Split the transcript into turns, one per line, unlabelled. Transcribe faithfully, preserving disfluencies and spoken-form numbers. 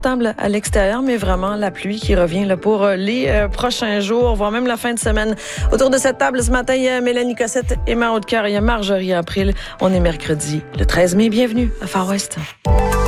Table à l'extérieur, mais vraiment la pluie qui revient là, pour les euh, prochains jours, voire même la fin de semaine. Autour de cette table ce matin, il y a Mélanie Cossette et Mère Haute-Cœur, il y a Marjorie April. On est mercredi, le treize mai. Bienvenue à Far West.